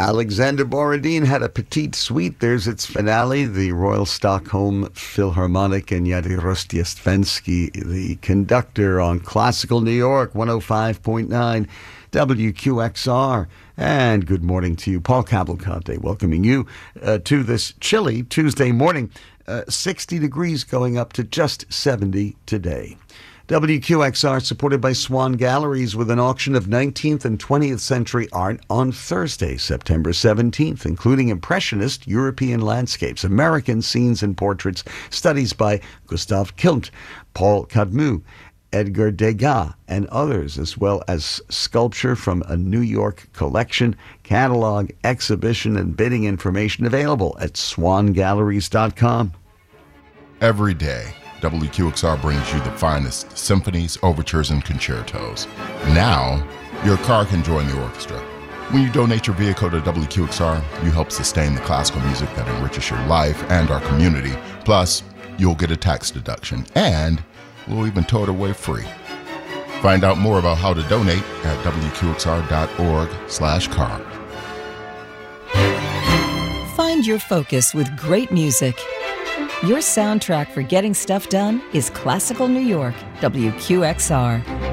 Alexander Borodin had a petite suite. There's its finale, the Royal Stockholm Philharmonic, and Yadi Rostiaspensky, the conductor, on Classical New York, 105.9 WQXR. And good morning to you. Paul Cavalcante welcoming you to this chilly Tuesday morning. 60 degrees going up to just 70 today. WQXR supported by Swan Galleries with an auction of 19th and 20th century art on Thursday, September 17th, including Impressionist European landscapes, American scenes and portraits, studies by Gustave Klimt, Paul Camus, Edgar Degas, and others, as well as sculpture from a New York collection, catalog, exhibition, and bidding information available at swangalleries.com. Every day, WQXR brings you the finest symphonies, overtures, and concertos. Now, your car can join the orchestra. When you donate your vehicle to WQXR, you help sustain the classical music that enriches your life and our community. Plus, you'll get a tax deduction, and we'll even tow it away free. Find out more about how to donate at WQXR.org/car. Find your focus with great music. Your soundtrack for getting stuff done is Classical New York, WQXR.